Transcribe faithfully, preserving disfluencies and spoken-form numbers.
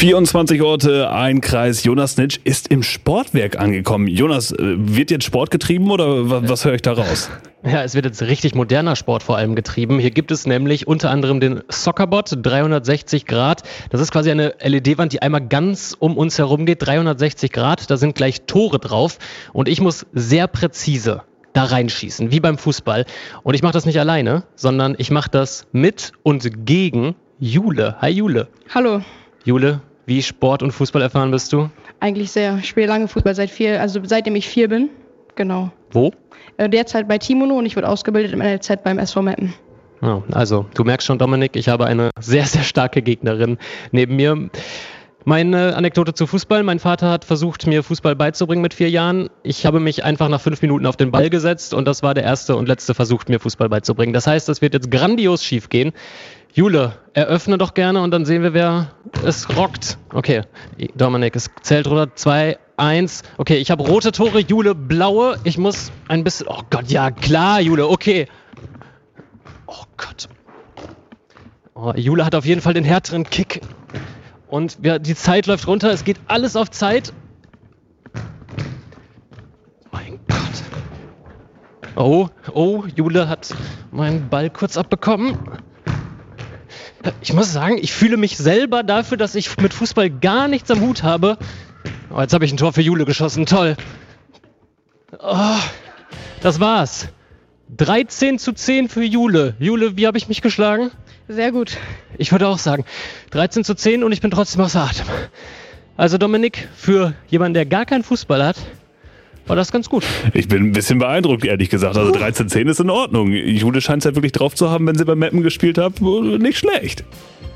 vierundzwanzig Orte, ein Kreis. Jonas Nitsch ist im Sportwerk angekommen. Jonas, wird jetzt Sport getrieben oder was, was höre ich da raus? Ja, es wird jetzt richtig moderner Sport vor allem getrieben. Hier gibt es nämlich unter anderem den Soccerbot, dreihundertsechzig Grad. Das ist quasi eine L E D-Wand, die einmal ganz um uns herum geht, dreihundertsechzig Grad. Da sind gleich Tore drauf und ich muss sehr präzise da reinschießen, wie beim Fußball. Und ich mache das nicht alleine, sondern ich mache das mit und gegen Jule. Hi Jule. Hallo. Jule, wie Sport- und Fußball erfahren bist du? Eigentlich sehr. Ich spiele lange Fußball, seit vier, also seitdem ich vier bin. Genau. Wo? Derzeit bei Timono und ich wurde ausgebildet im N L Z beim S V Meppen. Oh, also, du merkst schon, Dominik, ich habe eine sehr, sehr starke Gegnerin neben mir. Meine Anekdote zu Fußball. Mein Vater hat versucht, mir Fußball beizubringen mit vier Jahren. Ich habe mich einfach nach fünf Minuten auf den Ball gesetzt und das war der erste und letzte Versuch, mir Fußball beizubringen. Das heißt, es wird jetzt grandios schief gehen. Jule, eröffne doch gerne und dann sehen wir, wer es rockt. Okay, Dominik, es zählt runter. Zwei, eins. Okay, ich habe rote Tore, Jule blaue. Ich muss ein bisschen... Oh Gott, ja klar, Jule, okay. Oh Gott. Oh, Jule hat auf jeden Fall den härteren Kick. Und wir, die Zeit läuft runter, es geht alles auf Zeit. Mein Gott. Oh, oh, Jule hat meinen Ball kurz abbekommen. Ich muss sagen, ich fühle mich selber dafür, dass ich mit Fußball gar nichts am Hut habe. Oh, jetzt habe ich ein Tor für Jule geschossen, toll. Oh, das war's. dreizehn zu zehn für Jule. Jule, wie habe ich mich geschlagen? Sehr gut. Ich würde auch sagen, dreizehn zu zehn und ich bin trotzdem außer Atem. Also Dominik, für jemanden, der gar keinen Fußball hat, war das ganz gut. Ich bin ein bisschen beeindruckt, ehrlich gesagt. Also dreizehn zu zehn ist in Ordnung. Jule scheint es ja wirklich drauf zu haben, wenn sie bei Meppen gespielt hat. Nicht schlecht.